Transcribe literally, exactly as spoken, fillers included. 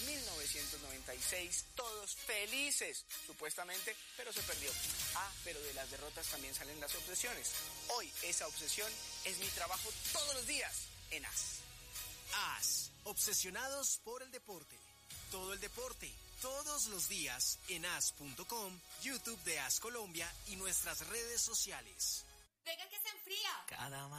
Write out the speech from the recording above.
mil novecientos noventa y seis, todos felices, supuestamente, pero se perdió. Ah, pero de las derrotas también salen las obsesiones. Hoy esa obsesión es mi trabajo todos los días en A S. A S, obsesionados por el deporte. Todo el deporte, todos los días en A S punto com, YouTube de A S Colombia y nuestras redes sociales. Venga que se enfría. Cada